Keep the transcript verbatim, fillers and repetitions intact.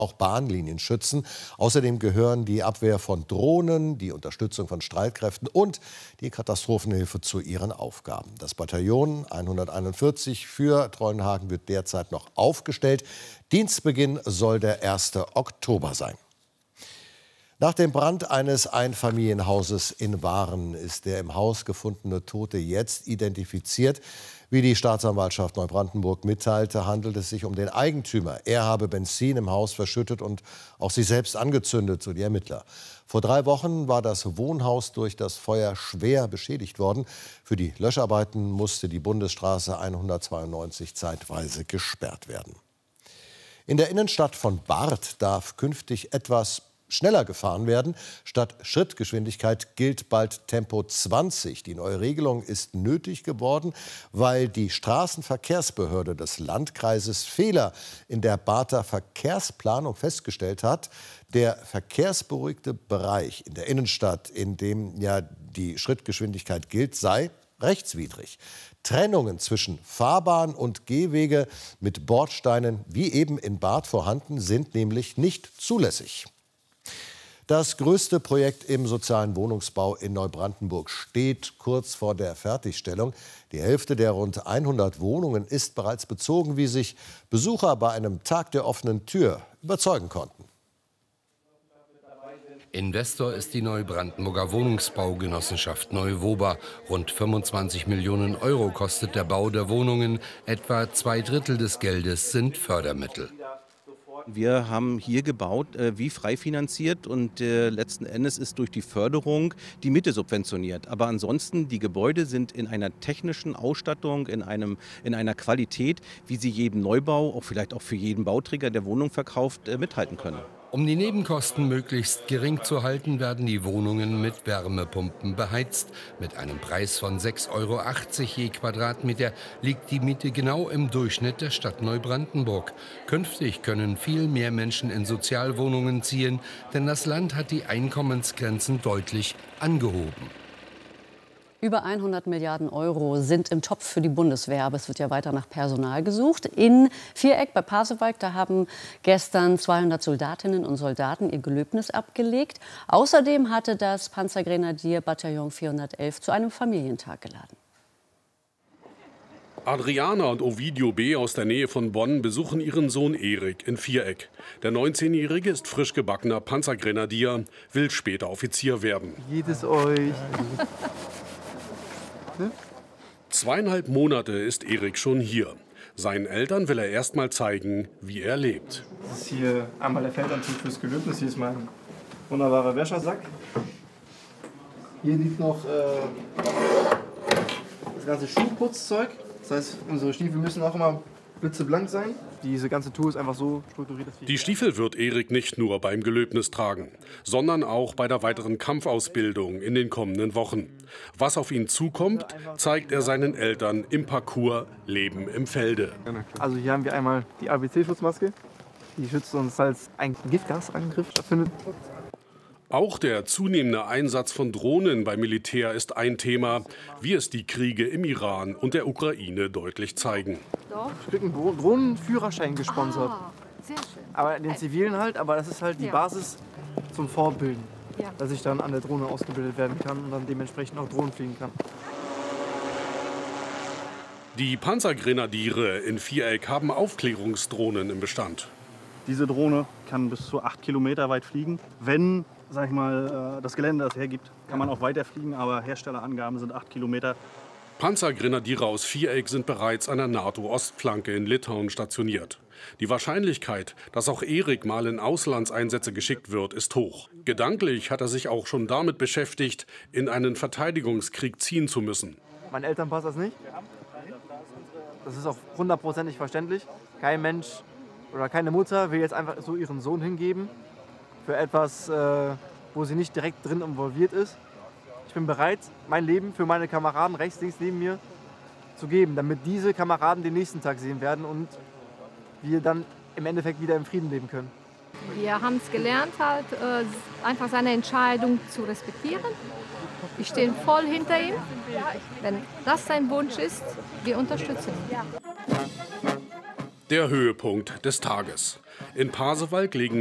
auch Bahnlinien schützen. Außerdem gehören die Abwehr von Drohnen, die Unterstützung von Streitkräften und die Katastrophenhilfe zu ihren Aufgaben. Das Bataillon hunderteinundvierzig für Treuenhagen wird derzeit noch aufgestellt. Dienstbeginn soll der erste Oktober sein. Nach dem Brand eines Einfamilienhauses in Waren ist der im Haus gefundene Tote jetzt identifiziert. Wie die Staatsanwaltschaft Neubrandenburg mitteilte, handelt es sich um den Eigentümer. Er habe Benzin im Haus verschüttet und auch sich selbst angezündet, so die Ermittler. Vor drei Wochen war das Wohnhaus durch das Feuer schwer beschädigt worden. Für die Löscharbeiten musste die Bundesstraße hundertzweiundneunzig zeitweise gesperrt werden. In der Innenstadt von Barth darf künftig etwas schneller gefahren werden. Statt Schrittgeschwindigkeit gilt bald Tempo zwanzig. Die neue Regelung ist nötig geworden, weil die Straßenverkehrsbehörde des Landkreises Fehler in der Barther Verkehrsplanung festgestellt hat. Der verkehrsberuhigte Bereich in der Innenstadt, in dem ja die Schrittgeschwindigkeit gilt, sei rechtswidrig. Trennungen zwischen Fahrbahn und Gehwege mit Bordsteinen, wie eben in Barth vorhanden, sind nämlich nicht zulässig. Das größte Projekt im sozialen Wohnungsbau in Neubrandenburg steht kurz vor der Fertigstellung. Die Hälfte der rund hundert Wohnungen ist bereits bezogen, wie sich Besucher bei einem Tag der offenen Tür überzeugen konnten. Investor ist die Neubrandenburger Wohnungsbaugenossenschaft Neuwoba. Rund fünfundzwanzig Millionen Euro kostet der Bau der Wohnungen. Etwa zwei Drittel des Geldes sind Fördermittel. Wir haben hier gebaut, äh, wie frei finanziert, und äh, letzten Endes ist durch die Förderung die Miete subventioniert. Aber ansonsten, die Gebäude sind in einer technischen Ausstattung, in, einem, in einer Qualität, wie sie jedem Neubau, auch vielleicht auch für jeden Bauträger, der Wohnung verkauft, äh, mithalten können. Um die Nebenkosten möglichst gering zu halten, werden die Wohnungen mit Wärmepumpen beheizt. Mit einem Preis von sechs Euro achtzig je Quadratmeter liegt die Miete genau im Durchschnitt der Stadt Neubrandenburg. Künftig können viel mehr Menschen in Sozialwohnungen ziehen, denn das Land hat die Einkommensgrenzen deutlich angehoben. Über hundert Milliarden Euro sind im Topf für die Bundeswehr, aber es wird ja weiter nach Personal gesucht. In Viereck bei Pasewalk, da haben gestern zweihundert Soldatinnen und Soldaten ihr Gelöbnis abgelegt. Außerdem hatte das Panzergrenadierbataillon vierhundertelf zu einem Familientag geladen. Adriana und Ovidio B. aus der Nähe von Bonn besuchen ihren Sohn Erik in Viereck. Der neunzehnjährige ist frisch gebackener Panzergrenadier, will später Offizier werden. Wie geht es euch? Zweieinhalb Monate ist Erik schon hier. Seinen Eltern will er erst mal zeigen, wie er lebt. Das ist hier einmal der Feldanzug fürs Gelöbnis. Hier ist mein wunderbarer Wäschersack. Hier liegt noch äh, das ganze Schuhputzzeug. Das heißt, unsere Stiefel müssen auch immer blitzeblank sein. Diese ganze Tour ist einfach so strukturiert. Dass Die Stiefel wird Erik nicht nur beim Gelöbnis tragen, sondern auch bei der weiteren Kampfausbildung in den kommenden Wochen. Was auf ihn zukommt, zeigt er seinen Eltern im Parcours Leben im Felde. Also hier haben wir einmal die A B C-Schutzmaske. Die schützt uns, falls ein Giftgasangriff stattfindet. Auch der zunehmende Einsatz von Drohnen beim Militär ist ein Thema, wie es die Kriege im Iran und der Ukraine deutlich zeigen. Ich krieg einen Drohnenführerschein gesponsert. Ah, sehr schön. Aber den zivilen halt, aber das ist halt die Ja. Basis zum Fortbilden. Ja. Dass ich dann an der Drohne ausgebildet werden kann und dann dementsprechend auch Drohnen fliegen kann. Die Panzergrenadiere in Viereck haben Aufklärungsdrohnen im Bestand. Diese Drohne kann bis zu acht Kilometer weit fliegen. Wenn, sag ich mal, das Gelände das hergibt, kann man auch weiter fliegen, aber Herstellerangaben sind acht Kilometer. Panzergrenadiere aus Viereck sind bereits an der NATO-Ostflanke in Litauen stationiert. Die Wahrscheinlichkeit, dass auch Erik mal in Auslandseinsätze geschickt wird, ist hoch. Gedanklich hat er sich auch schon damit beschäftigt, in einen Verteidigungskrieg ziehen zu müssen. Meinen Eltern passt das nicht. Das ist auch hundertprozentig verständlich. Kein Mensch oder keine Mutter will jetzt einfach so ihren Sohn hingeben für etwas, äh, wo sie nicht direkt drin involviert ist. Ich bin bereit, mein Leben für meine Kameraden rechts, links neben mir zu geben, damit diese Kameraden den nächsten Tag sehen werden und wir dann im Endeffekt wieder im Frieden leben können. Wir haben es gelernt, halt, äh, einfach seine Entscheidung zu respektieren. Wir stehen voll hinter ihm. Wenn das sein Wunsch ist, wir unterstützen ihn. Der Höhepunkt des Tages. In Pasewalk legen